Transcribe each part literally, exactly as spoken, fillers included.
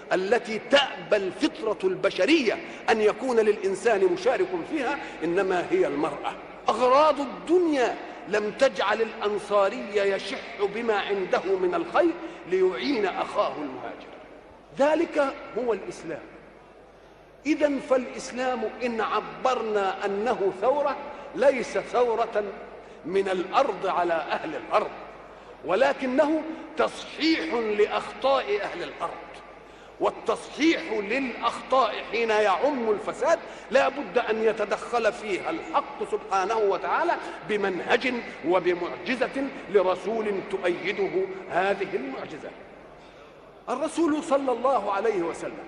التي تأبى الفطرة البشرية أن يكون للإنسان مشارك فيها إنما هي المرأة. أغراض الدنيا لم تجعل الأنصاري يشح بما عنده من الخير ليعين أخاه المهاجر. ذلك هو الإسلام. إذن فالإسلام إن عبرنا أنه ثورة ليس ثورة من الأرض على أهل الأرض، ولكنه تصحيح لأخطاء أهل الأرض. والتصحيح للأخطاء حين يعم الفساد لا بد أن يتدخل فيها الحق سبحانه وتعالى بمنهج وبمعجزة لرسول تؤيده هذه المعجزة. الرسول صلى الله عليه وسلم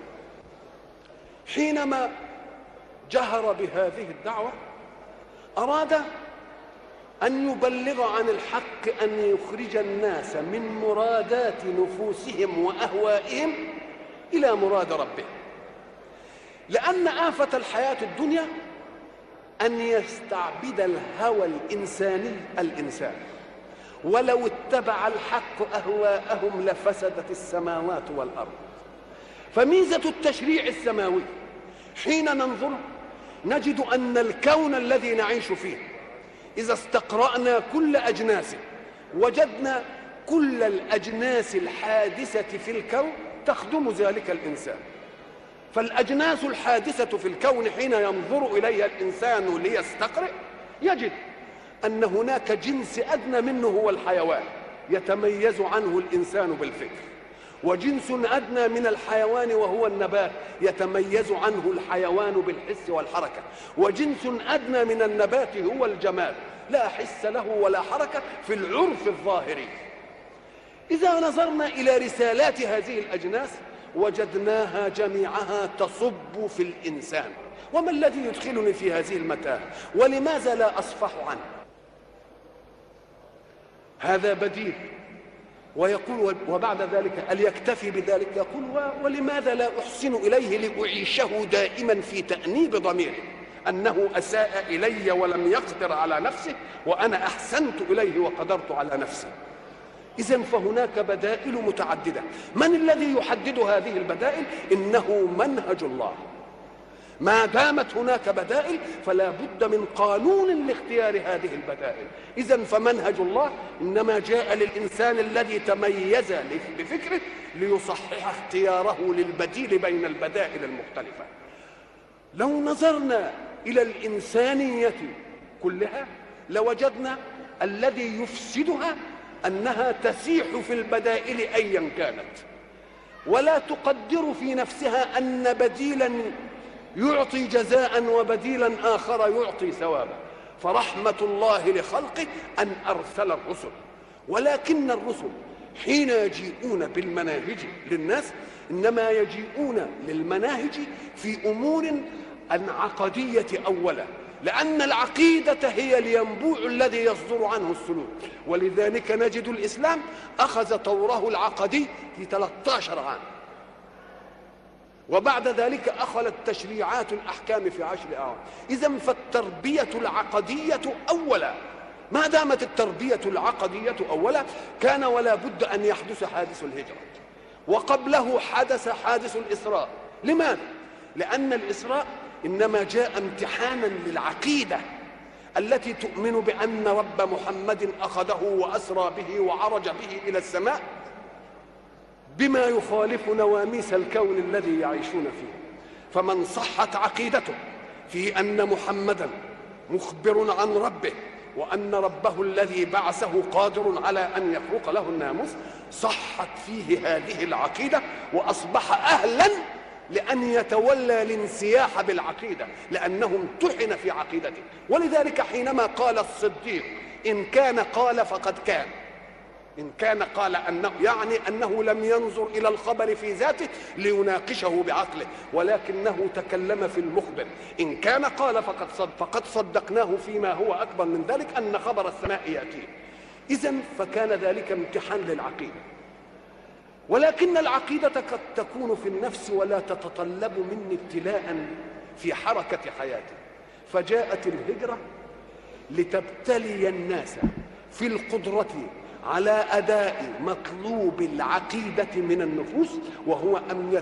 حينما جهر بهذه الدعوة أراد أن يبلغ عن الحق، أن يخرج الناس من مرادات نفوسهم وأهوائهم إلى مراد ربهم. لأن آفة الحياة الدنيا أن يستعبد الهوى الإنساني الإنسان، ولو اتبع الحق أهواءهم لفسدت السماوات والأرض. فميزة التشريع السماوي حين ننظر نجد أن الكون الذي نعيش فيه إذا استقرأنا كل أجناسه وجدنا كل الأجناس الحادثة في الكون تخدم ذلك الإنسان. فالأجناس الحادثة في الكون حين ينظر إليها الإنسان ليستقرئ يجد أن هناك جنس أدنى منه هو الحيوان يتميز عنه الإنسان بالفكر، وجنس أدنى من الحيوان وهو النبات يتميز عنه الحيوان بالحس والحركة، وجنس أدنى من النبات هو الجماد لا حس له ولا حركة في العرف الظاهري. إذا نظرنا إلى رسالات هذه الأجناس وجدناها جميعها تصب في الإنسان. وما الذي يدخلني في هذه المتاهة؟ ولماذا لا أصفح عنه؟ هذا بديل. ويقول وبعد ذلك هل يكتفي بذلك؟ يقول ولماذا لا أحسن إليه لأعيشه دائما في تأنيب ضميره أنه أساء إلي ولم يقدر على نفسه وأنا أحسنت إليه وقدرت على نفسي. إذن فهناك بدائل متعددة. من الذي يحدد هذه البدائل؟ إنه منهج الله. ما دامت هناك بدائل فلا بد من قانون لاختيار هذه البدائل. إذن فمنهج الله إنما جاء للإنسان الذي تميز بفكره ليصحح اختياره للبديل بين البدائل المختلفة. لو نظرنا إلى الإنسانية كلها لوجدنا الذي يفسدها أنها تسيح في البدائل أيا كانت، ولا تقدر في نفسها أن بديلا يعطي جزاء وبديلا آخر يعطي ثوابا. فرحمة الله لخلقه أن أرسل الرسل، ولكن الرسل حين يجيئون بالمناهج للناس إنما يجيئون للمناهج في أمور عقدية أولا، لأن العقيدة هي الينبوع الذي يصدر عنه السلوك. ولذلك نجد الإسلام أخذ طوره العقدي في ثلاثة عشر عام، وبعد ذلك أخذت تشريعات الأحكام في عشر أعوام. إذن فالتربية العقدية أولا. ما دامت التربية العقدية أولا كان ولا بد أن يحدث حادث الهجرة، وقبله حدث حادث الإسراء. لماذا؟ لأن الإسراء إنما جاء امتحانا للعقيدة التي تؤمن بأن رب محمد أخذه وأسرى به وعرج به إلى السماء بما يخالف نواميس الكون الذي يعيشون فيه. فمن صحت عقيدته في أن محمدا مخبر عن ربه وأن ربه الذي بعثه قادر على أن يخلق له الناموس صحت فيه هذه العقيدة وأصبح أهلا لأن يتولى الانسياح بالعقيدة لأنه امتحن في عقيدته. ولذلك حينما قال الصديق إن كان قال فقد كان، إن كان قال أنه يعني أنه لم ينظر إلى الخبر في ذاته ليناقشه بعقله، ولكنه تكلم في المخبر. إن كان قال فقد صد فقد صدقناه فيما هو أكبر من ذلك أن خبر السماء يأتيه. إذن فكان ذلك امتحان للعقيدة. ولكن العقيدة قد تكون في النفس ولا تتطلب مني ابتلاء في حركة حياته. فجاءت الهجرة لتبتلي الناس في القدرة على أداء مطلوب العقيدة من النفوس، وهو أن